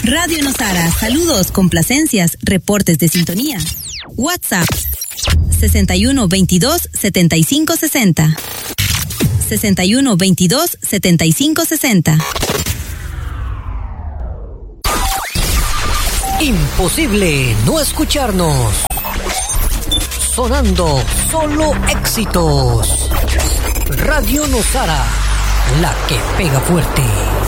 Radio Nosara, saludos, complacencias, reportes de sintonía. WhatsApp 61 22 75 60. 61 22 75 60. Imposible no escucharnos. Sonando solo éxitos. Radio Nosara, la que pega fuerte.